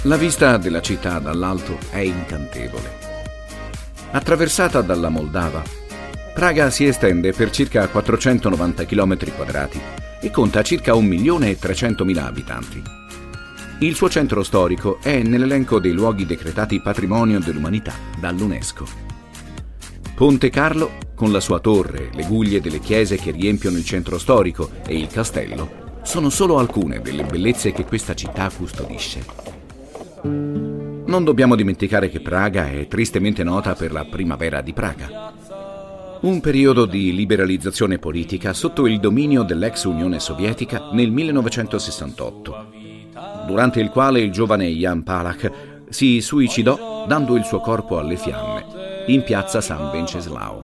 La vista della città dall'alto è incantevole. Attraversata dalla Moldava, Praga si estende per circa 490 km quadrati e conta circa 1.300.000 abitanti. Il suo centro storico è nell'elenco dei luoghi decretati patrimonio dell'umanità dall'UNESCO. Ponte Carlo, con la sua torre, le guglie delle chiese che riempiono il centro storico e il castello, sono solo alcune delle bellezze che questa città custodisce. Non dobbiamo dimenticare che Praga è tristemente nota per la Primavera di Praga, un periodo di liberalizzazione politica sotto il dominio dell'ex Unione Sovietica nel 1968, durante il quale il giovane Jan Palach si suicidò dando il suo corpo alle fiamme in piazza San Venceslao.